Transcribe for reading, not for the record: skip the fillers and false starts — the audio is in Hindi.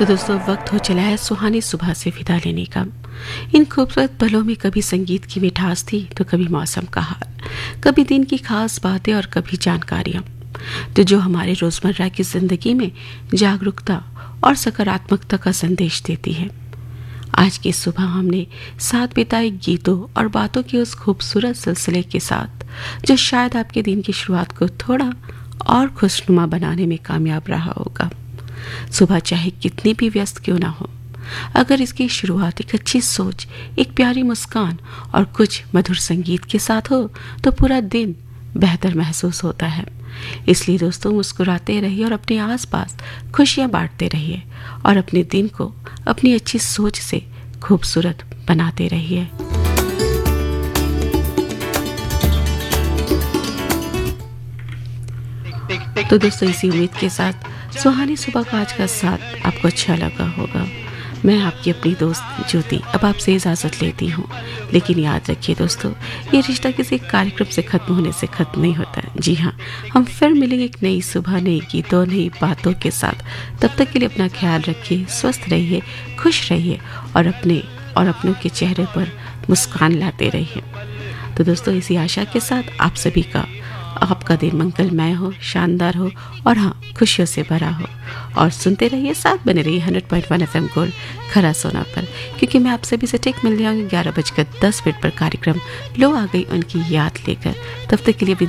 तो दोस्तों वक्त हो चला है सुहानी सुबह से विदा लेने का। इन खूबसूरत पलों में कभी संगीत की मिठास थी तो कभी मौसम का हाल, कभी दिन की खास बातें और कभी जानकारियाँ, तो जो हमारे रोजमर्रा की जिंदगी में जागरूकता और सकारात्मकता का संदेश देती है। आज की सुबह हमने साथ बिताए गीतों और बातों के उस खूबसूरत सिलसिले के साथ जो शायद आपके दिन की शुरुआत को थोड़ा और खुशनुमा बनाने में कामयाब रहा होगा। सुबह चाहे कितनी भी व्यस्त क्यों ना हो, अगर इसकी शुरुआत एक अच्छी सोच, एक प्यारी मुस्कान और कुछ मधुर संगीत के साथ हो तो पूरा दिन बेहतर महसूस होता है। इसलिए दोस्तों मुस्कुराते रहिए और अपने आसपास खुशियां बांटते रहिए और अपने दिन को अपनी अच्छी सोच से खूबसूरत बनाते रहिए। तो दोस्तों इसी उम्मीद के साथ सुहानी सुबह का आज का साथ आपको अच्छा लगा होगा। मैं आपकी अपनी दोस्त ज्योति अब आपसे इजाज़त लेती हूँ, लेकिन याद रखिए दोस्तों, ये रिश्ता किसी कार्यक्रम से खत्म होने से खत्म नहीं होता है। जी हाँ, हम फिर मिलेंगे एक नई सुबह, नई गीतों, नई बातों के साथ। तब तक के लिए अपना ख्याल रखिए, स्वस्थ रहिए, खुश रहिए और अपनों के चेहरे पर मुस्कान लाते रहिए। तो दोस्तों इसी आशा के साथ आपका दिन मंगलमय हो, शानदार हो और हाँ खुशियों से भरा हो। और सुनते रहिए, साथ बने रहिए 100.1 FM गोल्ड खरा सोना पर, क्योंकि मैं आप सभी से ठीक मिल जाऊंगी 11:10 पर कार्यक्रम लो आ गई उनकी याद लेकर। तब तक के लिए